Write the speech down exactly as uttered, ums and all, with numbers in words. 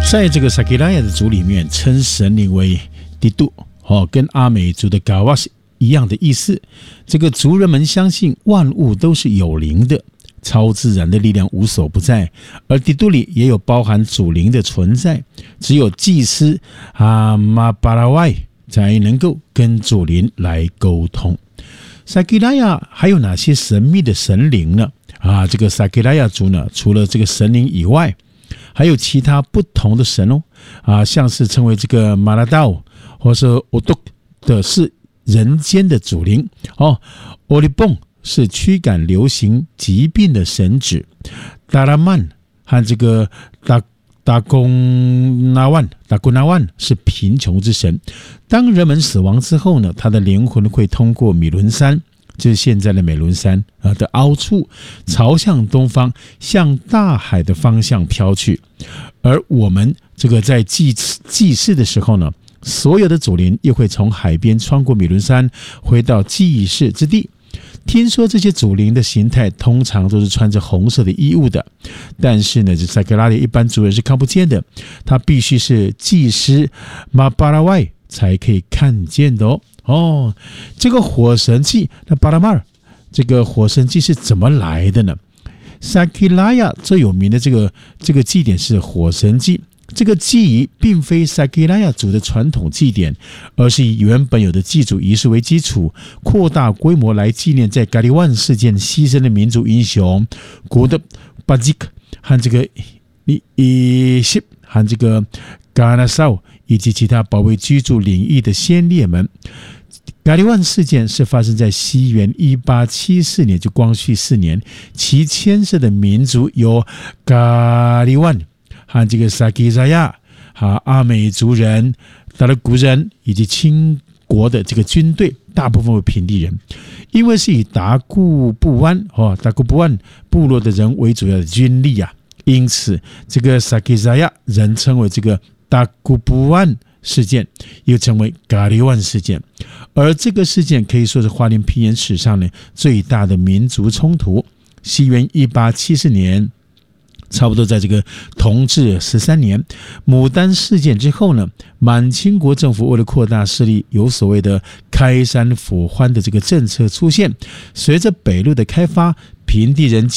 在这个萨基拉雅的族里面，称神灵为迪杜，哦，跟阿美族的嘎瓦是一样的意思。这个族人们相信万物都是有灵的，超自然的力量无所不在，而迪杜里也有包含主灵的存在。只有祭司阿马巴拉外才能够跟主灵来沟通。萨基拉雅还有哪些神秘的神灵呢？啊，这个萨基拉雅族呢，除了这个神灵以外，还有其他不同的神哦，啊，像是称为这个马拉道或是欧多的是人间的主灵哦，欧利蹦是驱赶流行疾病的神祇，达拉曼和这个达达贡纳万达贡纳万是贫穷之神。当人们死亡之后呢，他的灵魂会通过米伦山，就是现在的美伦山的凹处，朝向东方，向大海的方向飘去。而我们这个在祭祭祀的时候呢，所有的祖灵又会从海边穿过米伦山，回到祭祀之地。听说这些祖灵的形态通常都是穿着红色的衣物的，但是呢，这萨基拉雅一般族人是看不见的，他必须是祭司马巴拉外才可以看见的哦。哦，这个火神祭，那巴拉马尔这个火神祭是怎么来的呢？萨基拉雅最有名的这个这个祭典是火神祭。这个祭仪并非萨基拉雅族的传统祭典，而是以原本有的祭祖仪式为基础，扩大规模来纪念在咖喱万事件牺牲的民族英雄古德巴吉克和这个伊西和这个嘎纳绍以及其他保卫居住领域的先烈们。咖喱万事件是发生在西元一八七四年，就光绪四年，其牵涉的民族有咖喱万和这个萨基拉雅、哈阿美族人、达勒古人以及清国的这个军队，大部分为平地人，因为是以达固布湾哦达固布湾部落的人为主要的军力啊，因此这个萨基拉雅人称为这个达固布湾事件，又称为咖喱万事件。而这个事件可以说是花莲平原史上呢最大的民族冲突。西元一八七四年。差不多在这个同治十三年牡丹事件之后呢，满清国政府为了扩大势力，有所谓的开山抚番的这个政策出现。随着北路的开发，平地人